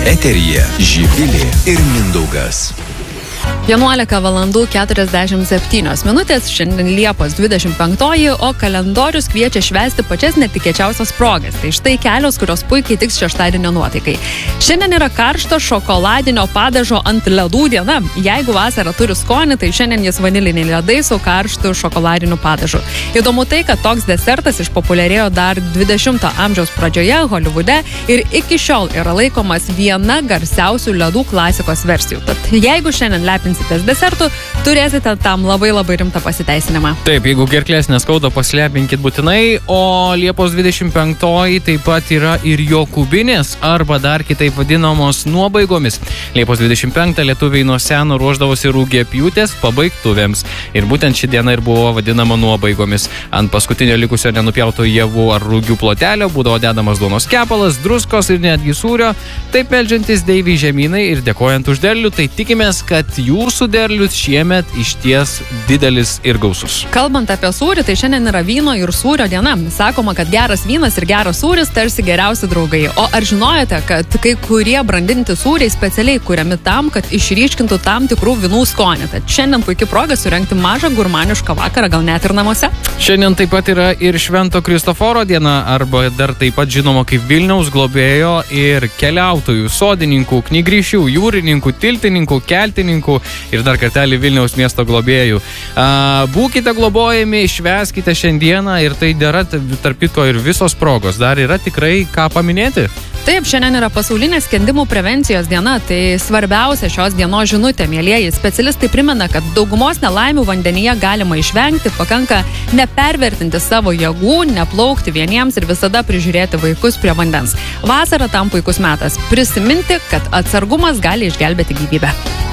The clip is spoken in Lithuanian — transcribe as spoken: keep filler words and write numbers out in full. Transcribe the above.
Eteryje Živilė ir Mindaugas. vienuolika valandų keturiasdešimt septynios minutės, šiandien Liepos dvidešimt penktoji, o kalendorius kviečia švęsti pačias netikėčiausias progas. Tai štai kelios, kurios puikiai tiks šeštadienio nuotaikai. Šiandien yra karšto šokoladinio padažo ant ledų diena. Jeigu vasara turi skonį, tai šiandien jis vaniliniai ledai su karštu šokoladiniu padažu. Įdomu tai, kad toks desertas išpopuliarėjo dar dvidešimto amžiaus pradžioje Holivude ir iki šiol yra laikomas viena garsiausių ledų klasikos versijų. Tad jeigu šiandien lepinsitės desertų, turėsite tam labai labai rimtą pasiteisinimą. Taip, jeigu gerklės neskauda, pasilepinkit būtinai, o Liepos dvidešimt penktoji taip pat yra ir Jokūbinės, arba dar kitaip vadinamos nuobaigomis. Liepos dvidešimt penktą lietuviai nuo seno ruošdavosi rugiapjūtės pabaigtuvėms. Ir būtent ši diena ir buvo vadinama nuobaigomis. Ant paskutinio likusio nenupjauto javų ar rugių plotelio būdavo dedamas duonos kepalas, druskos ir netgi sūrio. Taip meldžiantis Deivį žemynai ir dėkojant už derlių, tai tikimės, kad jūsų derlius šiemet išties didelis ir gausus. Kalbant apie sūrį, tai šiandien yra vyno ir sūrio diena. Sakoma, kad geras vynas ir geras sūris tarsi geriausi draugai. O ar žinojote, kad kai kurie brandinti sūriai specialiai kuriami tam, kad išryškintų tam tikrų vynų skonį? Tad šiandien puikia proga surengti mažą gurmanišką vakarą, gal net ir namuose. Šiandien taip pat yra ir Švento Kristoforo diena, arba dar taip pat žinoma kaip Vilniaus globėjo ir keliautojų, sodininkų, knygrišių, jūrininkų, tiltininkų, keltininkų ir dar kartelį Vilniaus miesto globėjų. A, būkite globojami, švęskite šiandieną ir tai dėra tarp kitko ir visos progos. Dar yra tikrai ką paminėti. Taip, šiandien yra pasaulinė skendimų prevencijos diena. Tai svarbiausia šios dienos žinutė, mielieji. Specialistai primena, kad daugumos nelaimių vandenyje galima išvengti, pakanka nepervertinti savo jėgų, neplaukti vieniems ir visada prižiūrėti vaikus prie vandens. Vasara tam puikus metas. Prisiminti, kad atsargumas gali išgelbėti gyvybę.